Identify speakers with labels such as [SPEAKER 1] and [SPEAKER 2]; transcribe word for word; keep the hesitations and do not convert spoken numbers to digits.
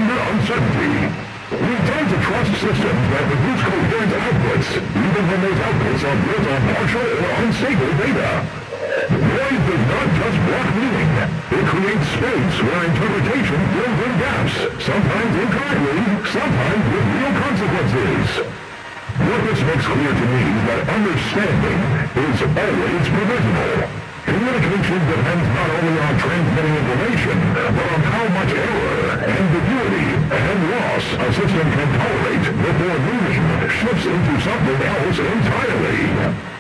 [SPEAKER 1] under uncertainty. We tend to trust systems that produce coherent outputs, even when those outputs are built on partial or unstable data. Noise does not just block meaning. It creates space where interpretation fills in gaps, sometimes incorrectly, sometimes with real consequences. What this makes clear to me is that understanding is always provisional. Communication depends not only on transmitting information, but on how much error, ambiguity, and loss a system can tolerate before moving shifts into something else entirely.